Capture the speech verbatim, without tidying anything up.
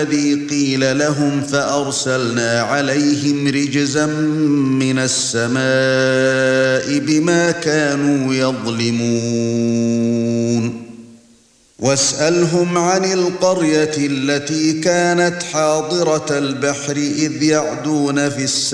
الذي قيل لهم فأرسلنا عليهم رجزا من السماء بما كانوا يظلمون واسألهم عن القرية التي كانت حاضرة البحر إذ يعدون في السماء